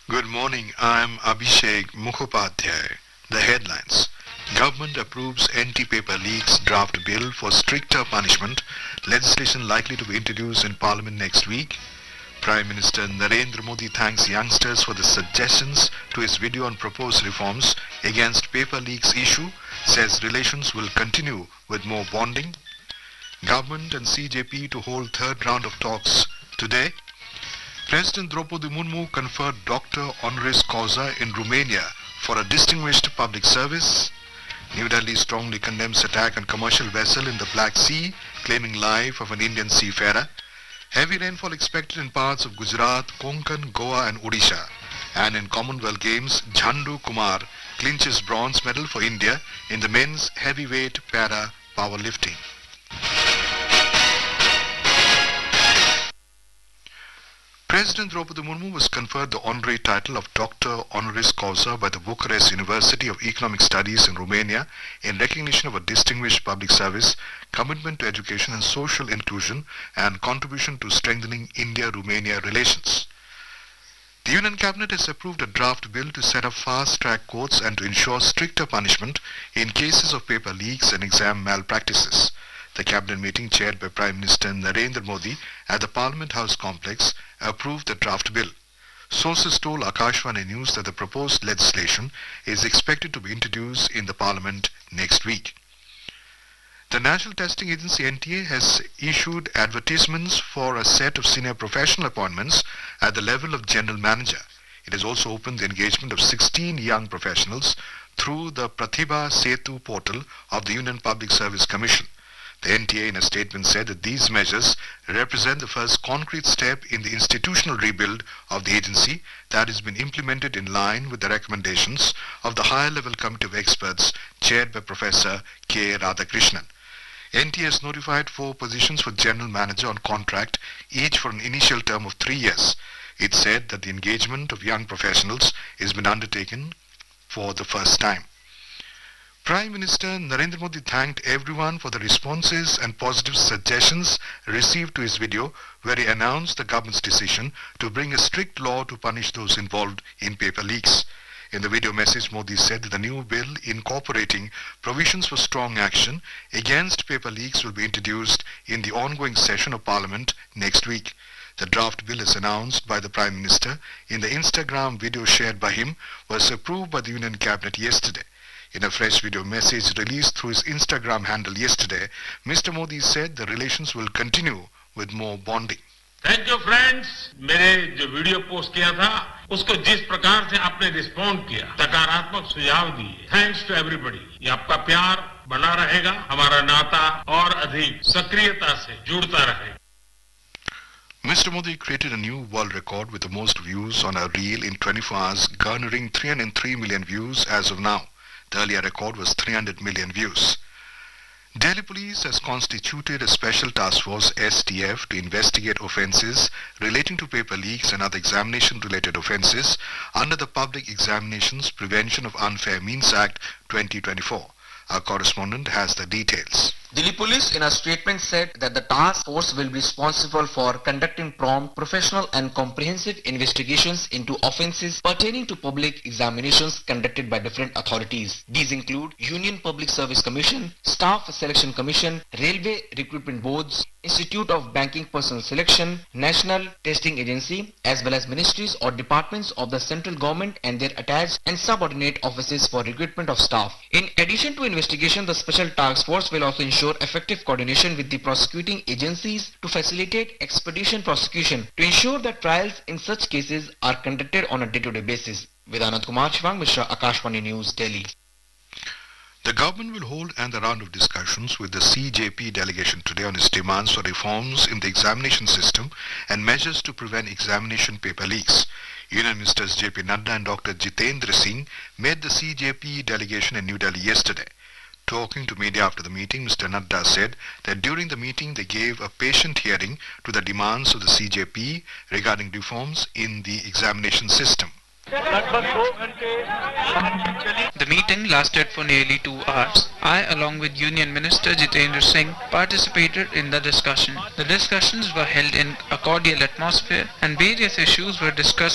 Good morning. I'm Abhishek Mukhopadhyay. The headlines. Government approves anti-paper leaks draft bill for stricter punishment. Legislation likely to be introduced in Parliament next week. Prime Minister Narendra Modi thanks youngsters for the suggestions to his video on proposed reforms against paper leaks issue. Says relations will continue with more bonding. Government and CJP to hold third round of talks today. President Draupadi Murmu conferred Doctor Honoris Causa in Romania for a distinguished public service. New Delhi strongly condemns attack on commercial vessel in the Black Sea, claiming life of an Indian seafarer. Heavy rainfall expected in parts of Gujarat, Konkan, Goa and Odisha. And in Commonwealth Games, Jhandu Kumar clinches bronze medal for India in the men's heavyweight para powerlifting. President Draupadi Murmu was conferred the honorary title of Doctor Honoris Causa by the Bucharest University of Economic Studies in Romania in recognition of a distinguished public service, commitment to education and social inclusion, and contribution to strengthening India-Romania relations. The Union Cabinet has approved a draft bill to set up fast-track courts and to ensure stricter punishment in cases of paper leaks and exam malpractices. The cabinet meeting chaired by Prime Minister Narendra Modi at the Parliament House complex approved the draft bill. Sources told Akashvani News that the proposed legislation is expected to be introduced in the Parliament next week. The National Testing Agency NTA has issued advertisements for a set of senior professional appointments at the level of General Manager. It has also opened the engagement of 16 young professionals through the Pratibha Setu portal of the Union Public Service Commission. The NTA in a statement said that these measures represent the first concrete step in the institutional rebuild of the agency that has been implemented in line with the recommendations of the higher level committee of experts chaired by Professor K. Radhakrishnan. NTA has notified 4 positions for General Manager on contract, each for an initial term of 3 years. It said that the engagement of young professionals has been undertaken for the first time. Prime Minister Narendra Modi thanked everyone for the responses and positive suggestions received to his video, where he announced the government's decision to bring a strict law to punish those involved in paper leaks. In the video message, Modi said that the new bill incorporating provisions for strong action against paper leaks will be introduced in the ongoing session of Parliament next week. The draft bill, as announced by the Prime Minister in the Instagram video shared by him, was approved by the Union Cabinet yesterday. In a fresh video message released through his Instagram handle yesterday, Mr. Modi said the relations will continue with more bonding. Thank you friends. मेरे जो video post किया था उसको जिस प्रकार से आपने respond किया, सकारात्मक सुझाव दिए, थैंक्स टू एवरीबॉडी. ये आपका प्यार बना रहेगा, हमारा नाता और अधिक सक्रियता से जुड़ता रहेगा. Mr. Modi created a new world record with the most views on a reel in 24 hours, garnering 303 million views as of now. The earlier record was 300 million views. Delhi Police has constituted a special task force STF to investigate offences relating to paper leaks and other examination-related offences under the Public Examinations Prevention of Unfair Means Act 2024. Our correspondent has the details. Delhi Police in a statement said that the task force will be responsible for conducting prompt, professional and comprehensive investigations into offences pertaining to public examinations conducted by different authorities. These include Union Public Service Commission, Staff Selection Commission, Railway Recruitment Boards, Institute of Banking Personnel Selection, National Testing Agency, as well as ministries or departments of the central government and their attached and subordinate offices for recruitment of staff. In addition to investigation, the special task force will also ensure effective coordination with the prosecuting agencies to facilitate expeditious prosecution to ensure that trials in such cases are conducted on a day-to-day basis. Anand Kumar Shivang Mishra, Akashvani News, Delhi. The government will hold another round of discussions with the CJP delegation today on its demands for reforms in the examination system and measures to prevent examination paper leaks. Union Ministers J.P. Nadda and Dr. Jitendra Singh met the CJP delegation in New Delhi yesterday. Talking to media after the meeting, Mr. Nadda said that during the meeting they gave a patient hearing to the demands of the CJP regarding reforms in the examination system. The meeting lasted for nearly 2 hours. I, along with Union Minister Jitendra Singh, participated in the discussion. The discussions were held in a cordial atmosphere and various issues were discussed